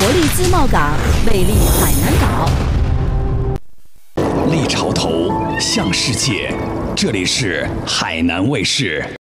活力自贸港，魅力海南岛。 立潮头向世界，这里是海南卫视。